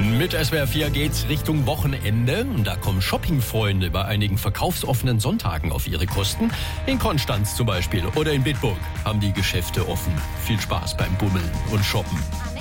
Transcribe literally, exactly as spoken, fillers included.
Mit S W R vier geht's Richtung Wochenende und da kommen Shoppingfreunde bei einigen verkaufsoffenen Sonntagen auf ihre Kosten. In Konstanz zum Beispiel oder in Bitburg haben die Geschäfte offen. Viel Spaß beim Bummeln und Shoppen.